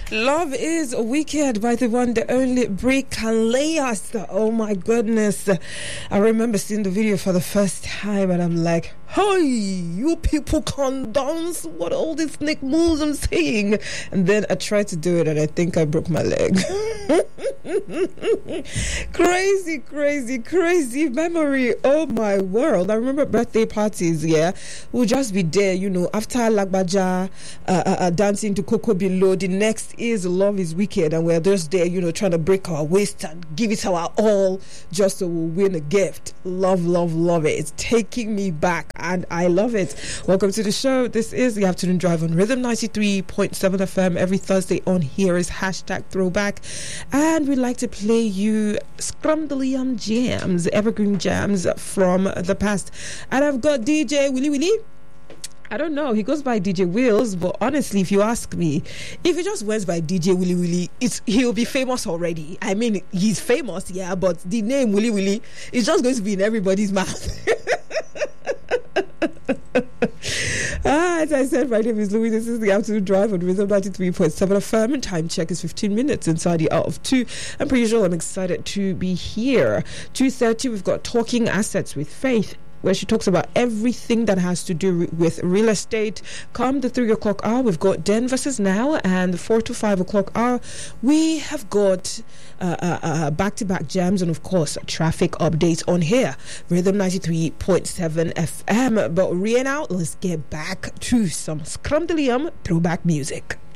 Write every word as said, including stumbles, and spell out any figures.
Love is Wicked by the one, the only Brie Calais. Oh my goodness. I remember seeing the video for the first time and I'm like, hey, you people can dance. What all these sneak moves I'm seeing? And then I tried to do it and I think I broke my leg. Crazy, crazy, crazy memory. Oh my world. I remember birthday parties, yeah. We'll just be there, you know, after Lagbaja, uh, uh, uh, dancing to Coco Below. The next is Love is Wicked, and we're just there, you know, trying to break our waist and give it our all just so we'll win a gift. Love, love, love it. It's taking me back and I love it. Welcome to the show. This is the Afternoon Drive on Rhythm ninety-three point seven F M. Every Thursday on here is hashtag throwback, and we like to play you Scrumdiddlyum jams, evergreen jams from the past. And I've got D J Willie Willie. I don't know, he goes by D J Wills, but honestly, if you ask me, if he just went by D J Willie Willie, it's he'll be famous already. I mean, he's famous, yeah, but the name Willie Willie is just going to be in everybody's mouth. Ah, as I said, my name is Louis. This is the Afternoon Drive on Rhythm ninety-three point seven F M. Time check is fifteen minutes inside the hour of two. And per usual, I'm excited to be here. two thirty, we've got Talking Assets with Faith, where she talks about everything that has to do with real estate. Come the three o'clock hour, we've got Den versus Now, and the four to five o'clock hour, we have got uh, uh, uh, back-to-back jams and, of course, traffic updates on here. Rhythm ninety-three point seven F M. But right now, let's get back to some Scrumdiddlyum throwback music.